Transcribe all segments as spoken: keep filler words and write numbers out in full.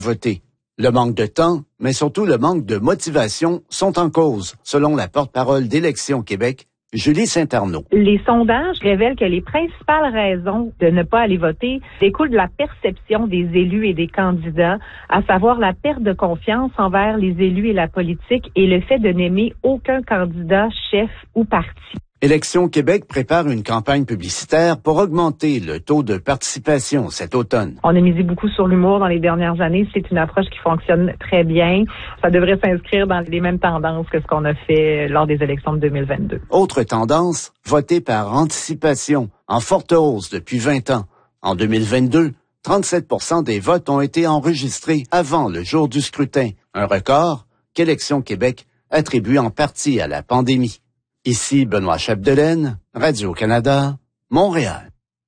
voter. Le manque de temps, mais surtout le manque de motivation sont en cause, selon la porte-parole d'Élections Québec, Julie Saint-Arnaud. Les sondages révèlent que les principales raisons de ne pas aller voter découlent de la perception des élus et des candidats, à savoir la perte de confiance envers les élus et la politique et le fait de n'aimer aucun candidat, chef ou parti. Élections Québec prépare une campagne publicitaire pour augmenter le taux de participation cet automne. On a misé beaucoup sur l'humour dans les dernières années. C'est une approche qui fonctionne très bien. Ça devrait s'inscrire dans les mêmes tendances que ce qu'on a fait lors des élections de deux mille vingt-deux. Autre tendance, voter par anticipation, en forte hausse depuis vingt ans. En deux mille vingt-deux, trente-sept pour cent des votes ont été enregistrés avant le jour du scrutin, un record qu'Élections Québec attribue en partie à la pandémie. Ici Benoît Chapdelaine, Radio-Canada, Montréal.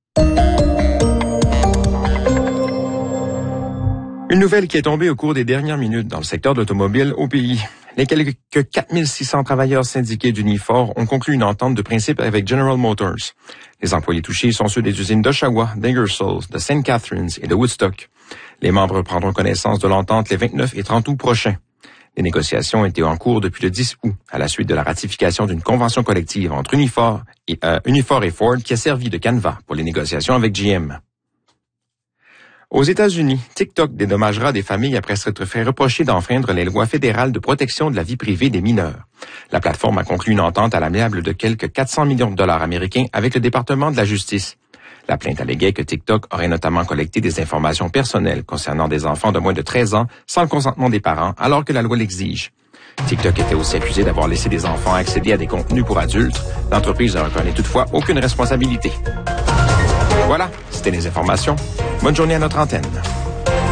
Une nouvelle qui est tombée au cours des dernières minutes dans le secteur de l'automobile au pays. Les quelques quatre mille six cents travailleurs syndiqués d'Unifor ont conclu une entente de principe avec General Motors. Les employés touchés sont ceux des usines d'Oshawa, d'Ingersoll, de Saint Catharines et de Woodstock. Les membres prendront connaissance de l'entente les vingt-neuf et trente août prochains. Les négociations étaient en cours depuis le dix août, à la suite de la ratification d'une convention collective entre Unifor et, euh, Unifor et Ford qui a servi de canevas pour les négociations avec G M. Aux États-Unis, TikTok dédommagera des familles après s'être fait reprocher d'enfreindre les lois fédérales de protection de la vie privée des mineurs. La plateforme a conclu une entente à l'amiable de quelques quatre cents millions de dollars américains avec le département de la justice. La plainte alléguait que TikTok aurait notamment collecté des informations personnelles concernant des enfants de moins de treize ans sans le consentement des parents, alors que la loi l'exige. TikTok était aussi accusé d'avoir laissé des enfants accéder à des contenus pour adultes. L'entreprise ne reconnaît toutefois aucune responsabilité. Voilà, c'était les informations. Bonne journée à notre antenne.